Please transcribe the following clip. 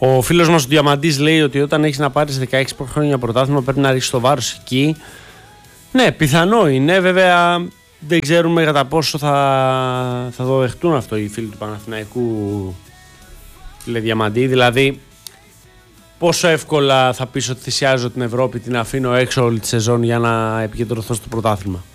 Ο φίλος μας ο Διαμαντής λέει ότι όταν έχεις να πάρεις 16 χρόνια πρωτάθλημα πρέπει να ρίξεις το βάρος εκεί. Ναι, πιθανό είναι. Βέβαια δεν ξέρουμε κατά πόσο θα το δεχτούν αυτό οι φίλοι του Παναθηναϊκού, λέει Διαμαντή. Δηλαδή πόσο εύκολα θα πεις ότι θυσιάζω την Ευρώπη, την αφήνω έξω όλη τη σεζόν για να επικεντρωθώ στο πρωτάθλημα.